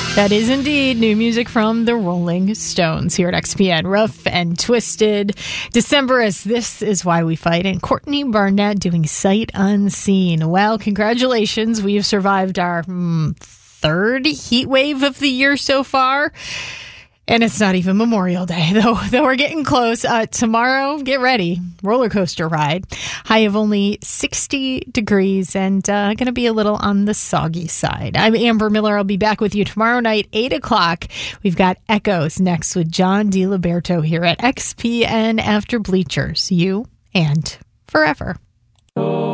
That is indeed new music from the Rolling Stones here at XPN. Rough and Twisted. Decemberists, This Is Why We Fight. And Courtney Barnett doing Sight Unseen. Well, congratulations. We have survived our third heat wave of the year so far. And it's not even Memorial Day, though we're getting close. Tomorrow, get ready. Roller coaster ride. High of only 60 degrees and going to be a little on the soggy side. I'm Amber Miller. I'll be back with you tomorrow night, 8 o'clock. We've got Echoes next with John DiLiberto here at XPN After Bleachers. You and forever.